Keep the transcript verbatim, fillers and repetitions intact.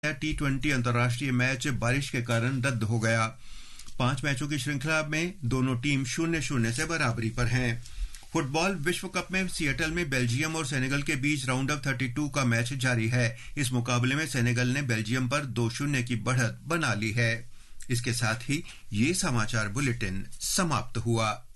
T twenty अंतर्राष्ट्रीय match बारिश के कारण रद्द हो गया। पांच मैचों की श्रृंखला में दोनों टीम शून्य शून्य से बराबरी पर हैं। फुटबॉल विश्व कप में सिएटल में बेल्जियम और सेनेगल के बीच राउंड ऑफ बत्तीस का मैच जारी है। इस मुकाबले में सेनेगल ने बेल्जियम पर दो शून्य की बढ़त बना ली है। इसके साथ ही ये समाचार बुलेटिन समाप्त हुआ।